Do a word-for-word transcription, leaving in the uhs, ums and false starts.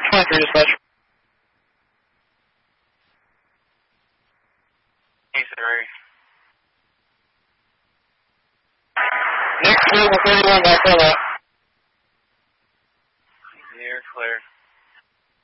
twenty-three dispatch. Hey, sorry. Next, one thirty-one, back to that. You're clear.